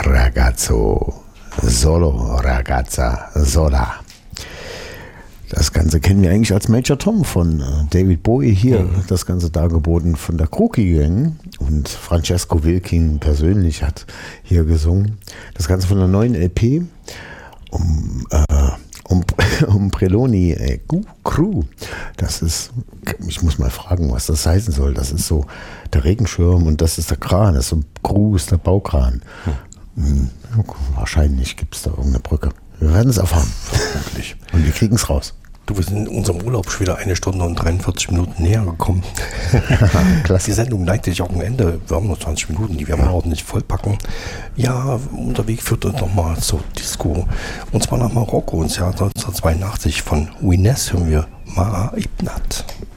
Ragazzo, Solo, Ragazza, Sola. Das Ganze kennen wir eigentlich als Major Tom von David Bowie hier. Das Ganze dargeboten von der Crookie Gang. Und Francesco Wilking persönlich hat hier gesungen. Das Ganze von der neuen LP um Preloni Crew. Das ist, ich muss mal fragen, was das heißen soll. Das ist so der Regenschirm und das ist der Kran. Das ist so Crew ist der Baukran. Wahrscheinlich gibt es da irgendeine Brücke. Wir werden es erfahren. Vermutlich. Und wir kriegen es raus. Du, wir sind in unserem Urlaub schon wieder 1 Stunde und 43 Minuten näher gekommen. Klasse. Die Sendung neigt sich auch am Ende. Wir haben noch 20 Minuten, die werden wir ordentlich vollpacken. Ja, Unterweg führt uns nochmal zur Disco. Und zwar nach Marokko ins Jahr 1982 von Wines hören wir Mara Ibnat.